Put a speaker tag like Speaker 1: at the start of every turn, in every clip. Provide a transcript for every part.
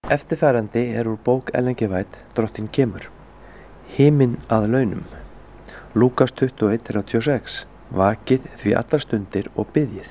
Speaker 1: Eftirfarandi úr bók Ellen G. White, Drottinn kemur. Himinn að launum. Lúkas 21:36. Vakið því allar stundir og biðjið.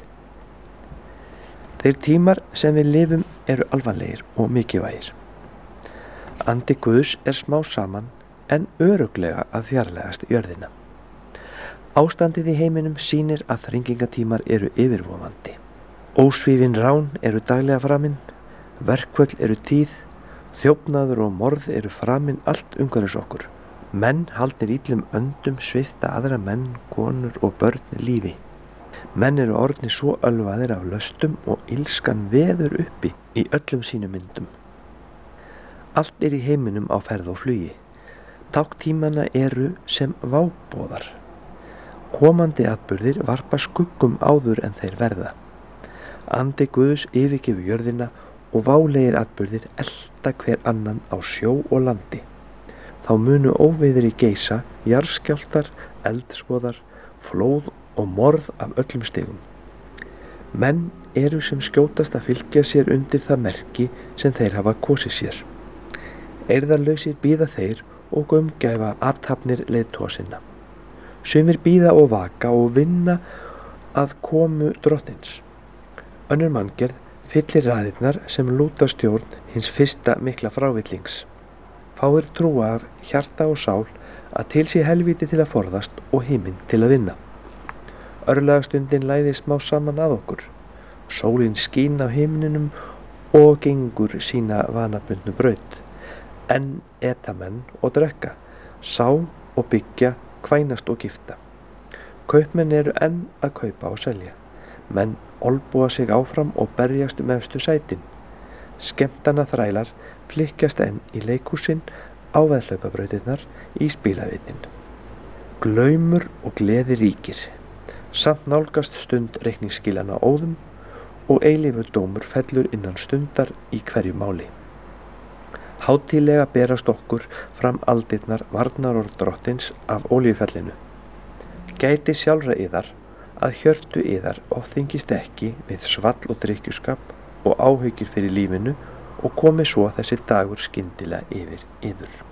Speaker 1: Þeir tímar sem við lifum eru alvarlegir og mikilvægir. Andi Guðs smá saman en örugglega að fjarlægast jörðina. Ástandið í heiminum sýnir að þrengingatímar eru yfirvofandi. Ósvífin rán eru daglega framinn, verkföll eru tíð, þjófnaður og morð eru framinn allt umhverfis okkur. Menn haldnir illum öndum svipta aðra menn, konur og börn lífi. Menn eru orðnir svo ölvaðir af löstum og illskan veður uppi í öllum sínum myndum. Allt í heiminum á ferð og flugi. Tákntímanna eru sem váboðar. Komandi atburðir varpa skuggum áður en þeir verða. Andi Guðs yfirgefur jörðina og válegir atburðir elta hver annan á sjó og landi. Þá munu óveðri geisa, jarðskjálftar, eldsvoðar, flóð og morð af öllum stigum. Menn eru sem skjótast að fylgja sér undir það merki sem þeir hafa kosið sér. Eirðarlausir bíða þeir og gaumgæfa athafnir leiðtoga sinna. Sumir bíða og vaka og vinna að komu drottins. Önnur manngerð fyllir raðirnar sem lúta stjórn hins fyrsta mikla frávillings. Fáir trúa af hjarta og sál að til sé helvíti til að forðast og himinn til að vinna. Örlagastundin læðir smá saman að okkur. Sólin skín á himninum og gengur sína vanabundnu braut. Enn eta menn og drekka, sá og byggja, kvænast og gifta. Kaupmenn eru enn að kaupa og selja. Menn olbúa sig áfram og berjast efstu sætin. Skemmtana þrælar flykkjast enn í leikhúsin, á veðhlaupabrautirnar, í spílavitin. Glaumur og gleði ríkir. Samt nálgast stund reikningsskilana óðum og eilífur dómur fellur innan stundar í hverju máli. Hátíðlega berast okkur fram aldirnar varnarorð drottins af olíufellinu. Gæti sjálfra yðar að hjörtu yðar ofþyngist ekki við svall og drykkjuskap og áhyggjur fyrir lífinu og komi svo þessi dagur skyndilega yfir yður.